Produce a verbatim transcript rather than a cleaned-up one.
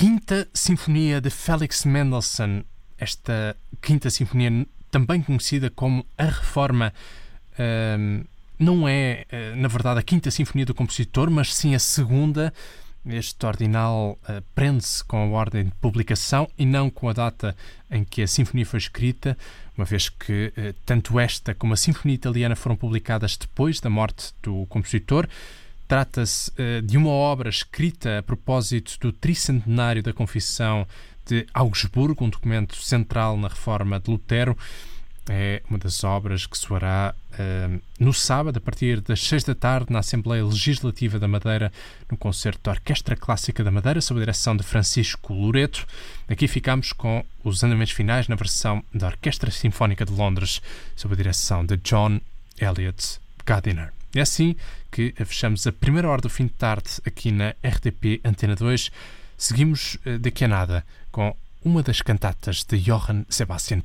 Quinta Sinfonia de Felix Mendelssohn, esta Quinta Sinfonia, também conhecida como a Reforma, uh, não é, uh, na verdade, a Quinta Sinfonia do compositor, mas sim a segunda. Este ordinal uh, prende-se com a ordem de publicação e não com a data em que a sinfonia foi escrita, uma vez que uh, tanto esta como a Sinfonia Italiana foram publicadas depois da morte do compositor. Trata-se uh, de uma obra escrita a propósito do tricentenário da Confissão de Augsburgo, um documento central na reforma de Lutero. É uma das obras que soará uh, no sábado, a partir das seis da tarde, na Assembleia Legislativa da Madeira, no concerto da Orquestra Clássica da Madeira, sob a direção de Francisco Loreto. Aqui ficamos com os andamentos finais na versão da Orquestra Sinfónica de Londres, sob a direção de John Elliott Gardiner. É assim que fechamos a primeira hora do fim de tarde aqui na R T P Antena dois. Seguimos uh, daqui a nada com uma das cantatas de Johann Sebastian